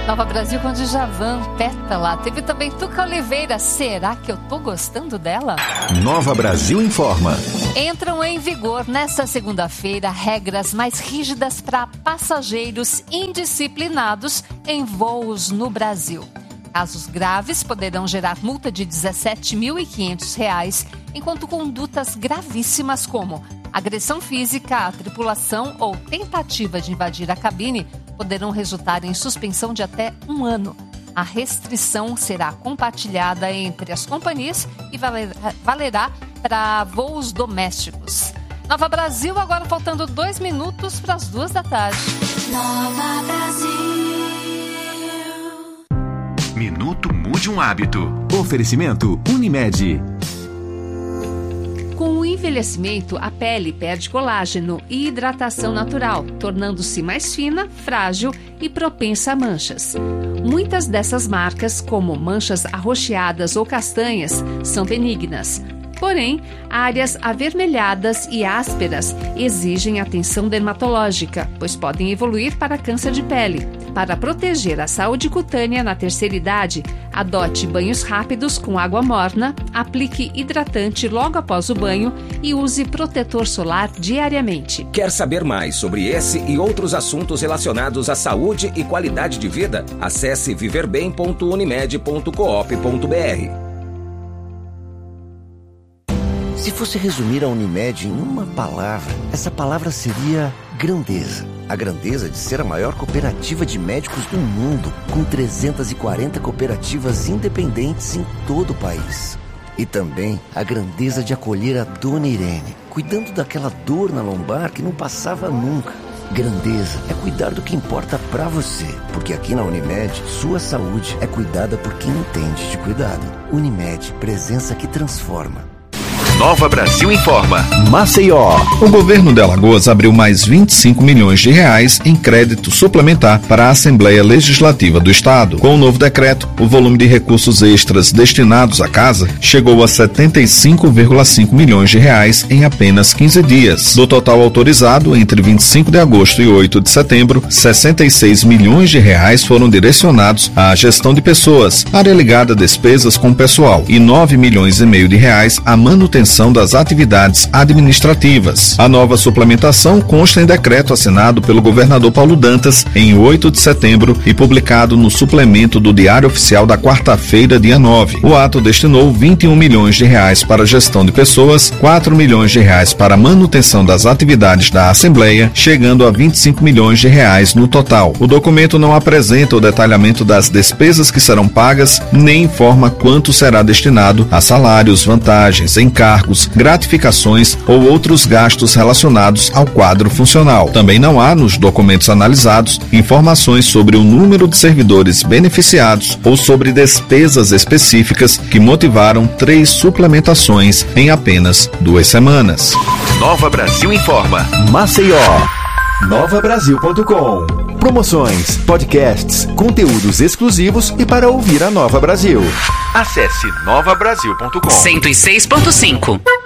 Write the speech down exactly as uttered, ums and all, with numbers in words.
Nova Brasil com Djavan, Pétala. Teve também Tuca Oliveira, será que eu tô gostando dela? Nova Brasil informa. Entram em vigor nesta segunda-feira regras mais rígidas para passageiros indisciplinados em voos no Brasil. Casos graves poderão gerar multa de dezessete mil e quinhentos reais, enquanto condutas gravíssimas como agressão física à tripulação ou tentativa de invadir a cabine poderão resultar em suspensão de até um ano. A restrição será compartilhada entre as companhias e valerá para voos domésticos. Nova Brasil, agora faltando dois minutos para as duas da tarde. Nova Brasil. Minuto Mude um Hábito. Oferecimento Unimed. Com o envelhecimento, a pele perde colágeno e hidratação natural, tornando-se mais fina, frágil e propensa a manchas. Muitas dessas marcas, como manchas arroxeadas ou castanhas, são benignas. Porém, áreas avermelhadas e ásperas exigem atenção dermatológica, pois podem evoluir para câncer de pele. Para proteger a saúde cutânea na terceira idade, adote banhos rápidos com água morna, aplique hidratante logo após o banho e use protetor solar diariamente. Quer saber mais sobre esse e outros assuntos relacionados à saúde e qualidade de vida? Acesse viver bem ponto unimed ponto coop ponto br. Se fosse resumir a Unimed em uma palavra, essa palavra seria grandeza. A grandeza de ser a maior cooperativa de médicos do mundo, com trezentas e quarenta cooperativas independentes em todo o país. E também a grandeza de acolher a Dona Irene, cuidando daquela dor na lombar que não passava nunca. Grandeza é cuidar do que importa pra você, porque aqui na Unimed, sua saúde é cuidada por quem entende de cuidado. Unimed, presença que transforma. Nova Brasil informa. Maceió. O governo de Alagoas abriu mais vinte e cinco milhões de reais em crédito suplementar para a Assembleia Legislativa do Estado. Com o novo decreto, o volume de recursos extras destinados à casa chegou a setenta e cinco vírgula cinco milhões de reais em apenas quinze dias. Do total autorizado, entre vinte e cinco de agosto e oito de setembro, sessenta e seis milhões de reais foram direcionados à gestão de pessoas, área ligada a despesas com pessoal, e nove milhões e meio de reais à manutenção das atividades administrativas. A nova suplementação consta em decreto assinado pelo governador Paulo Dantas em oito de setembro e publicado no suplemento do Diário Oficial da quarta-feira, dia nove. O ato destinou vinte e um milhões de reais para a gestão de pessoas, quatro milhões de reais para a manutenção das atividades da Assembleia, chegando a vinte e cinco milhões de reais no total. O documento não apresenta o detalhamento das despesas que serão pagas, nem informa quanto será destinado a salários, vantagens, encargos, gratificações ou outros gastos relacionados ao quadro funcional. Também não há nos documentos analisados informações sobre o número de servidores beneficiados ou sobre despesas específicas que motivaram três suplementações em apenas duas semanas. Nova Brasil informa. Maceió. nova brasil ponto com. Promoções, podcasts, conteúdos exclusivos e para ouvir a Nova Brasil. Acesse nova brasil ponto com. cento e seis ponto cinco.